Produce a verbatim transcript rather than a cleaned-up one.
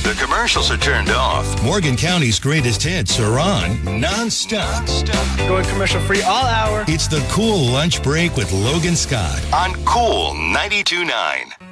The commercials are turned off. Morgan County's greatest hits are on nonstop. nonstop. Going commercial free all hour. It's the Cool Lunch Break with Logan Scott on Cool ninety-two point nine.